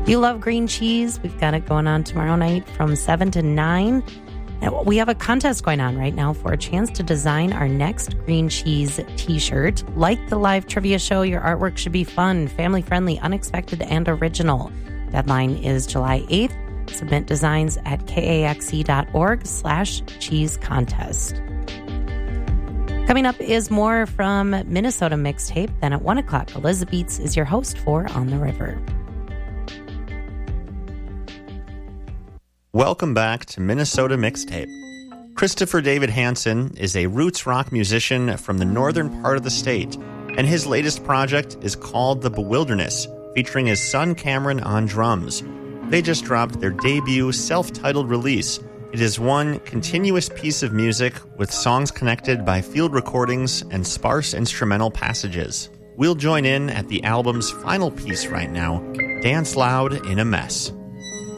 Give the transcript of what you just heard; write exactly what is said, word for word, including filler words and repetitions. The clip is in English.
If you love green cheese, we've got it going on tomorrow night from seven to nine. And we have a contest going on right now for a chance to design our next green cheese t-shirt. Like the live trivia show, your artwork should be fun, family-friendly, unexpected, and original. Deadline is July eighth. Submit designs at kaxe.org slash cheese contest. Coming up is more from Minnesota Mixtape. Then at one o'clock, Elizabeth Beats is your host for On the River. Welcome back to Minnesota Mixtape. Christopher David Hansen is a roots rock musician from the northern part of the state, and his latest project is called The Bewilderness, featuring his son Cameron on drums. They just dropped their debut self-titled release. It is one continuous piece of music with songs connected by field recordings and sparse instrumental passages. We'll join in at the album's final piece right now, Dance Loud in a Mess.